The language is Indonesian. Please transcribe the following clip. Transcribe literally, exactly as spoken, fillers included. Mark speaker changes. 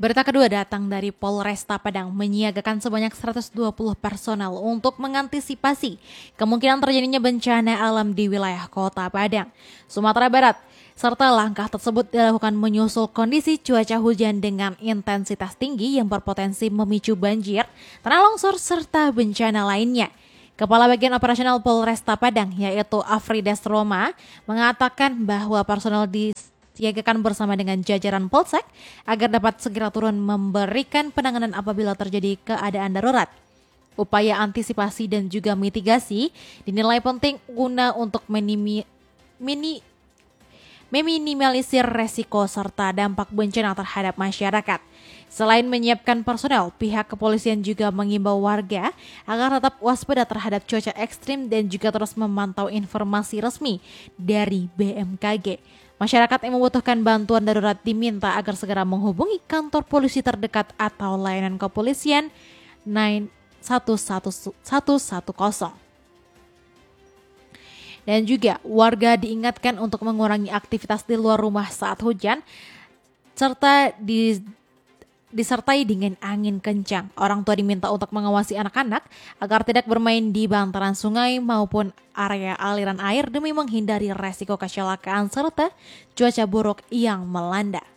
Speaker 1: Berita kedua datang dari Polresta Padang menyiagakan sebanyak seratus dua puluh personel untuk mengantisipasi kemungkinan terjadinya bencana alam di wilayah Kota Padang, Sumatera Barat. Serta langkah tersebut dilakukan menyusul kondisi cuaca hujan dengan intensitas tinggi yang berpotensi memicu banjir, tanah longsor, serta bencana lainnya. Kepala Bagian Operasional Polresta Padang yaitu Afrides Roma mengatakan bahwa personel di siagakan bersama dengan jajaran Polsek agar dapat segera turun memberikan penanganan apabila terjadi keadaan darurat. Upaya antisipasi dan juga mitigasi dinilai penting guna untuk menimi, mini, meminimalisir resiko serta dampak bencana terhadap masyarakat. Selain menyiapkan personel, pihak kepolisian juga mengimbau warga agar tetap waspada terhadap cuaca ekstrim dan juga terus memantau informasi resmi dari B M K G. Masyarakat yang membutuhkan bantuan darurat diminta agar segera menghubungi kantor polisi terdekat atau layanan kepolisian satu satu satu. Dan juga warga diingatkan untuk mengurangi aktivitas di luar rumah saat hujan serta di disertai dengan angin kencang. Orang tua diminta untuk mengawasi anak-anak agar tidak bermain di bantaran sungai maupun area aliran air demi menghindari resiko kecelakaan serta cuaca buruk yang melanda.